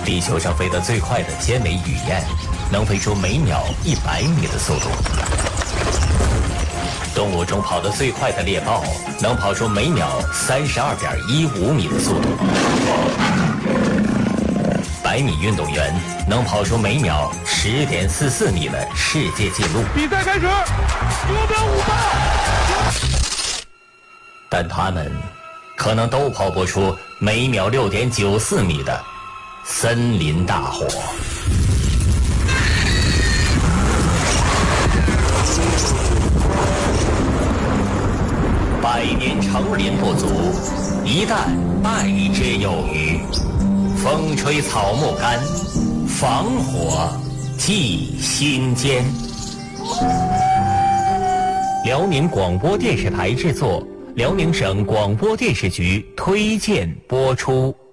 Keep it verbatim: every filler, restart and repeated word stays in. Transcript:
地球上飞得最快的尖尾雨燕，能飞出每秒一百米的速度。动物中跑得最快的猎豹，能跑出每秒三十二点一五米的速度。百米运动员能跑出每秒十点四四米的世界纪录。 比赛开始，九秒五八。 但他们可能都跑不出每秒六点九四米的森林大火。百年成林不足，一旦败之有余。风吹草木干，防火祭心间。辽宁广播电视台制作，辽宁省广播电视局推荐播出。